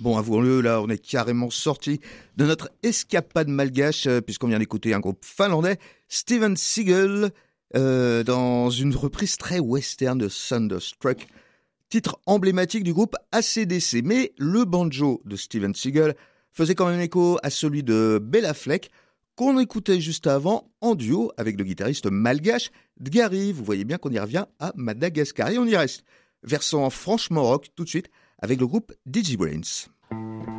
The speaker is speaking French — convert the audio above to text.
Bon, avouons-le, là, on est carrément sorti de notre escapade malgache, puisqu'on vient d'écouter un groupe finlandais, Steven Seagal, dans une reprise très western de Thunderstruck, titre emblématique du groupe AC/DC. Mais le banjo de Steven Seagal faisait quand même écho à celui de Bela Fleck, qu'on écoutait juste avant en duo avec le guitariste malgache Dgari. Vous voyez bien qu'on y revient à Madagascar. Et on y reste. Versant franchement rock tout de suite avec le groupe DigiBrains.